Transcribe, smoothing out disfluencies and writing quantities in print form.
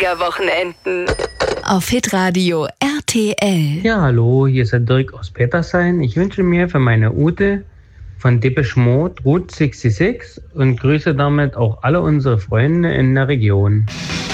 Aufregerwochenenden. Auf Hitradio RTL. Ja, hallo, hier ist der Dirk aus Petersheim. Ich wünsche mir für meine Ute von Depeche Mode Route 66 und grüße damit auch alle unsere Freunde in der Region.